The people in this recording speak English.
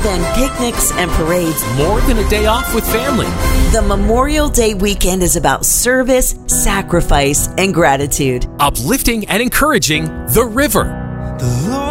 than picnics and parades. More than a day off with family. The Memorial Day weekend is about service, sacrifice, and gratitude. Uplifting and encouraging the river. The Lord